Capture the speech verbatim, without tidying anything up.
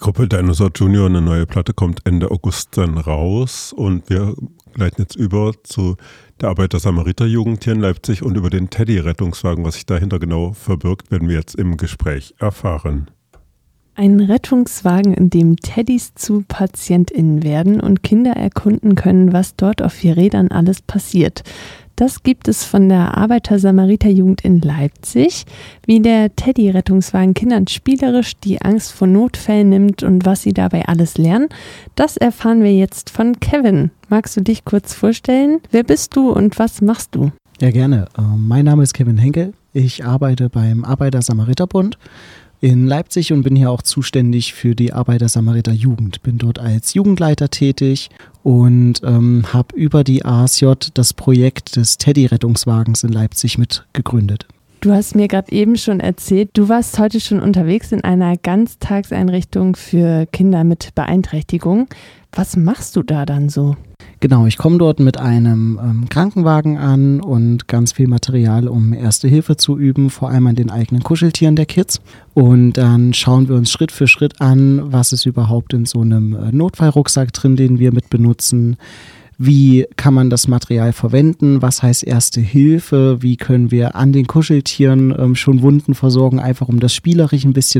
Gruppe Dinosaur Junior, eine neue Platte, kommt Ende August dann raus und wir leiten jetzt über zu der Arbeiter-Samariter-Jugend hier in Leipzig und über den Teddy-Rettungswagen. Was sich dahinter genau verbirgt, werden wir jetzt im Gespräch erfahren. Ein Rettungswagen, in dem Teddys zu PatientInnen werden und Kinder erkunden können, was dort auf vier Rädern alles passiert. Das gibt es von der Arbeiter-Samariter-Jugend in Leipzig. Wie der Teddy-Rettungswagen Kindern spielerisch die Angst vor Notfällen nimmt und was sie dabei alles lernen, das erfahren wir jetzt von Kevin. Magst du dich kurz vorstellen? Wer bist du und was machst du? Ja, gerne. Mein Name ist Kevin Henkel. Ich arbeite beim Arbeiter-Samariter-Bund in Leipzig und bin hier auch zuständig für die Arbeiter-Samariter-Jugend. Bin dort als Jugendleiter tätig und ähm, habe über die A S J das Projekt des Teddy-Rettungswagens in Leipzig mit gegründet. Du hast mir gerade eben schon erzählt, du warst heute schon unterwegs in einer Ganztagseinrichtung für Kinder mit Beeinträchtigung. Was machst du da dann so? Genau, ich komme dort mit einem ähm, Krankenwagen an und ganz viel Material, um Erste Hilfe zu üben, vor allem an den eigenen Kuscheltieren der Kids. Und dann schauen wir uns Schritt für Schritt an, was ist überhaupt in so einem äh, Notfallrucksack drin, den wir mit benutzen. Wie kann man das Material verwenden? Was heißt Erste Hilfe? Wie können wir an den Kuscheltieren ähm, schon Wunden versorgen, einfach um das spielerisch ein bisschen